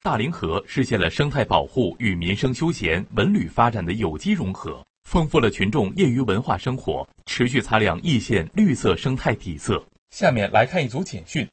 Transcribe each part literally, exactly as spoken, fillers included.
大凌河实现了生态保护与民生休闲、文旅发展的有机融合，丰富了群众业余文化生活，持续擦亮易县绿色生态底色。下面来看一组简讯。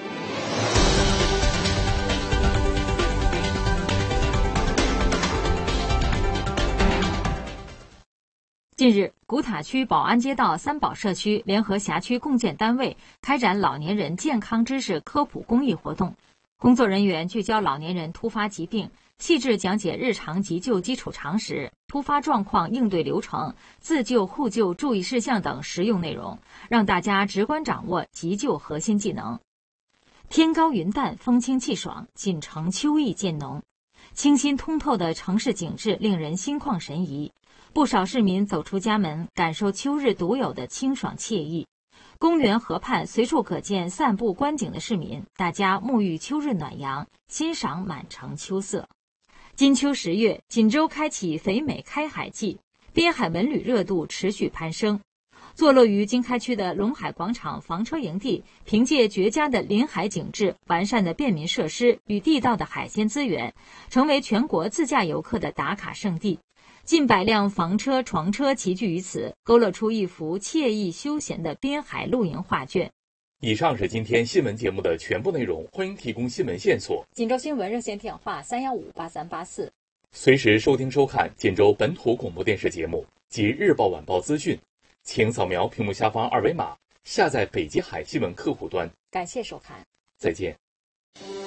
近日，古塔区宝安街道三宝社区联合辖区共建单位开展老年人健康知识科普公益活动，工作人员聚焦老年人突发疾病，细致讲解日常急救基础常识、突发状况应对流程、自救互救注意事项等实用内容，让大家直观掌握急救核心技能。天高云淡，风清气爽，锦城秋意渐浓，清新通透的城市景致令人心旷神怡。不少市民走出家门，感受秋日独有的清爽惬意。公园河畔随处可见散步观景的市民，大家沐浴秋日暖阳，欣赏满城秋色。金秋十月，锦州开启肥美开海季，滨海文旅热度持续攀升。坐落于经开区的龙海广场房车营地，凭借绝佳的临海景致、完善的便民设施与地道的海鲜资源，成为全国自驾游客的打卡胜地。近百辆房车、床车齐聚于此，勾勒出一幅惬意休闲的滨海露营画卷。 以上是今天新闻节目的全部内容，欢迎提供新闻线索。 锦州新闻热线电话三幺五八三八四， 随时收听收看锦州本土广播电视节目及日报晚报资讯，请扫描屏幕下方二维码下载北极海新闻客户端。 感谢收看， 再见。